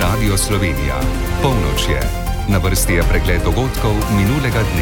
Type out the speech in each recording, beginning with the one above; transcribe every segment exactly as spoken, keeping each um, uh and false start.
Radio Slovenija. Polnoč je. Na vrsti je pregled dogodkov minulega dne.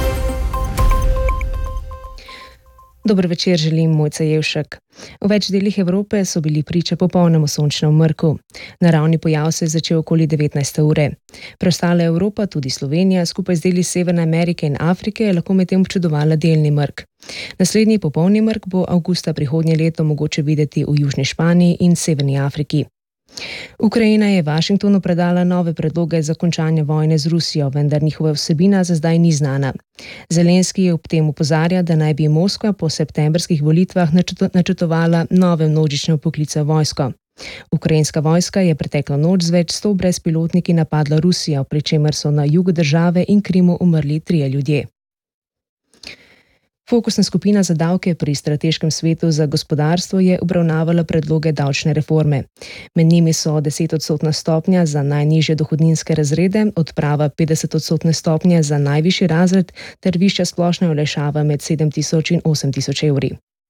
Dober večer, želim Mojca Jevšek. V več delih Evrope so bili priča popolnemu sončnemu mrku. Naravni pojav se je začel okoli devetnajste ure. Preostala Evropa, tudi Slovenija, skupaj z deli Severne Amerike in Afrike, je lahko medtem občudovala delni mrk. Naslednji popolni mrk bo avgusta prihodnje leto mogoče videti v Južni Španiji in Severni Afriki. Ukrajina je Washingtonu predala nove predloge za končanje vojne z Rusijo, vendar njihova vsebina za zdaj ni znana. Zelenski ob tem opozarja, da naj bi Moskva po septembrskih volitvah načrtovala nove množične vpoklice v vojsko. Ukrajinska vojska je preteklo noč z več sto brezpilotniki napadla Rusijo, pri čemer so na jugu države in Krimu umrli trije ljudje. Fokusna skupina za davke pri Strateškem svetu za gospodarstvo je obravnavala predloge davčne reforme. Med njimi so desetodstotna stopnja za najnižje dohodninske razrede, odprava petdesetodstotne stopnje za najvišji razred ter višja splošna olajšava med sedem tisoč in osem tisoč evri.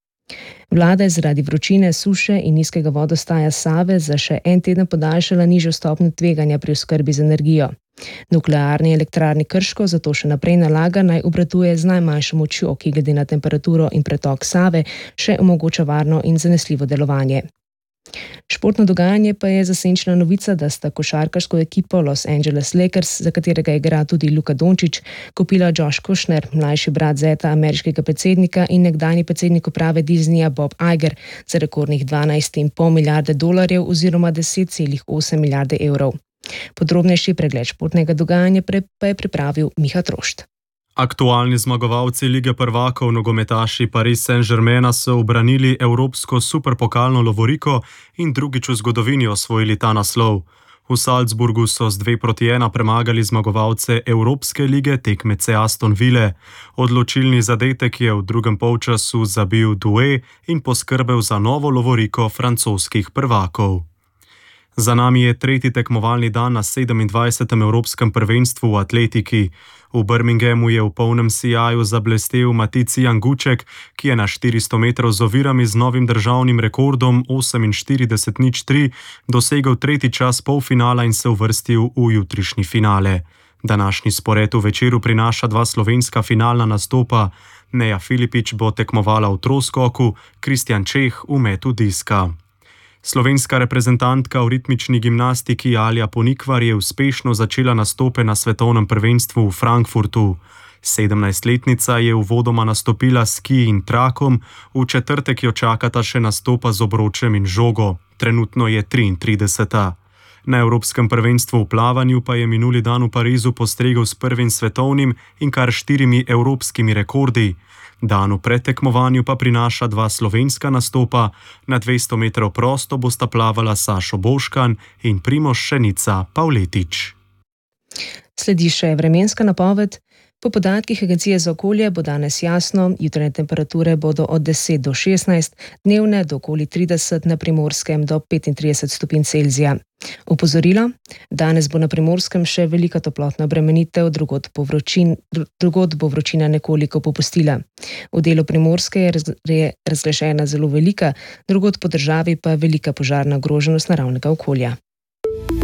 Vlada je zaradi vročine, suše in nizkega vodostaja Save za še en teden podaljšala nižjo stopnjo tveganja pri oskrbi z energijo. Nuklearni elektrarni Krško zato še naprej nalaga, naj obratuje z najmanjšo močjo, ki glede na temperaturo in pretok Save še omogoča varno in zanesljivo delovanje. Športno dogajanje pa je zasenčila novica, da sta košarkarsko ekipo Los Angeles Lakers, za katerega igra tudi Luka Dončić, kupila Josh Kushner, mlajši brat zeta ameriškega predsednika in nekdanji predsednik uprave Disneyja Bob Iger, za rekordnih dvanajst celih pet milijarde dolarjev oziroma deset celih osem milijarde evrov. Podrobnejši pregled športnega dogajanja pa je pripravil Miha Trošt. Aktualni zmagovalci Lige prvakov nogometaši Paris Saint-Germaina so ubranili evropsko superpokalno lovoriko in drugič v zgodovini osvojili ta naslov. V Salzburgu so z dve proti ena premagali zmagovalce Evropske lige, tekmece Aston Ville. Odločilni zadetek je v drugem polčasu zabil Doué in poskrbel za novo lovoriko francoskih prvakov. Za nami je tretji tekmovalni dan na sedemindvajsetem Evropskem prvenstvu v atletiki. V Birminghamu je v polnem sijaju zablestel Matici Janguček, ki je na štiristo metrov z ovirami z novim državnim rekordom oseminštirideset nič tri dosegel tretji čas polfinala in se uvrstil v jutrišnji finale. Današnji spored v večeru prinaša dva slovenska finalna nastopa. Neja Filipič bo tekmovala v troskoku, Kristjan Čeh v metu diska. Slovenska reprezentantka v ritmični gimnastiki Alja Ponikvar je uspešno začela nastope na svetovnem prvenstvu v Frankfurtu. sedemnajstletnica je uvodoma nastopila s ski in trakom, v četrtek jo čakata še nastopa z obročem in žogo. Trenutno je triintrideseta. Na Evropskem prvenstvu v plavanju pa je minuli dan v Parizu postregel s prvim svetovnim in kar štirimi evropskimi rekordi. Dan v predtekmovanju pa prinaša dva slovenska nastopa, na dvesto metrov prosto bosta plavala Sašo Boškan in Primož Šenica Pavletič. Sledi še vremenska napoved. Po podatkih Agencije za okolje bo danes jasno, jutranje temperature bodo od deset do šestnajst, dnevne do okoli trideset, na Primorskem do petintrideset stopinj Celzija. Opozorilo: danes bo na Primorskem še velika toplotna obremenitev, drugod bo, vročin, drugod bo vročina nekoliko popustila. V delu Primorske je, raz, je razglašena zelo velika, drugod po državi pa velika požarna ogroženost naravnega okolja.